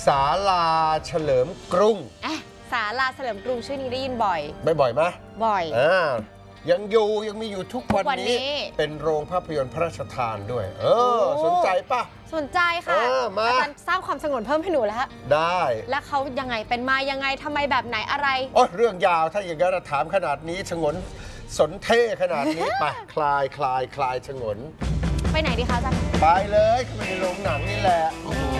ศาลาเฉลิมกรุงศาลาเฉลิมกรุงชื่อนี้ได้ยินบ่อยบ่อยไหมบ่อยยังมีอยู่ทุกวันนี้เป็นโรงภาพยนตร์พระราชทานด้วยสนใจปะสนใจค่ะอาจารย์สร้างความสงบเพิ่มให้หนูแล้วได้แล้วเขายังไงเป็นมายังไงทำไมแบบไหนอะไรเรื่องยาวถ้าอย่างนั้นถามขนาดนี้ฉงนสนเท่ขนาดนี้ไปคลายฉงนไปไหนดีคะอาจารย์ไปเลยเข้าไปในโรงหนังนี่แหละ